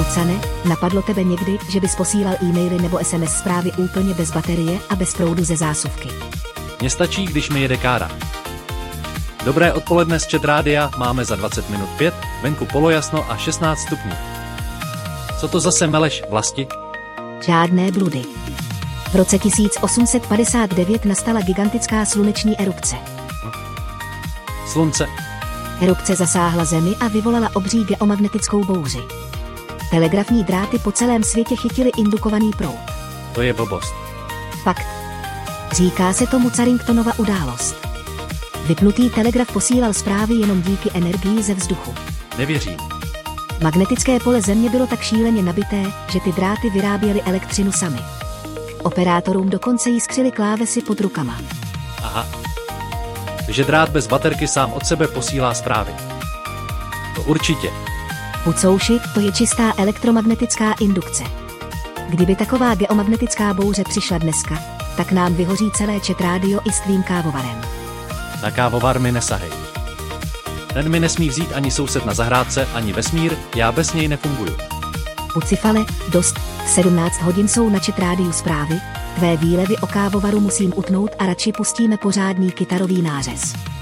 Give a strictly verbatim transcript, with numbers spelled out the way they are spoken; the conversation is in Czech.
Pucane, napadlo tebe někdy, že bys posílal e-maily nebo es em es zprávy úplně bez baterie a bez proudu ze zásuvky? Mně stačí, když mi jede kára. Dobré odpoledne z Chat Rádia, máme za dvacet minut pět, venku polojasno a šestnáct stupňů. Co to zase meleš, Vlasti? Žádné bludy. V roce tisíc osm set padesát devět nastala gigantická sluneční erupce. Slunce. Erupce zasáhla Zemi a vyvolala obří geomagnetickou bouři. Telegrafní dráty po celém světě chytily indukovaný proud. To je blbost. Fakt. Říká se tomu Carringtonova událost. Vypnutý telegraf posílal zprávy jenom díky energii ze vzduchu. Nevěřím. Magnetické pole Země bylo tak šíleně nabité, že ty dráty vyráběly elektřinu samy. Operátorům dokonce jiskřily klávesy pod rukama. Aha. Že drát bez baterky sám od sebe posílá zprávy. To určitě. Pucouši, to je čistá elektromagnetická indukce. Kdyby taková geomagnetická bouře přišla dneska, tak nám vyhoří celé Chat Rádio i s tvým kávovarem. Na kávovar mi nesahej. Ten mi nesmí vzít ani soused na zahrádce, ani vesmír, já bez něj nefunguju. Pucifale, dost, v sedmnáct hodin jsou na Chat Rádiu zprávy, tvé výlevy o kávovaru musím utnout a radši pustíme pořádný kytarový nářez.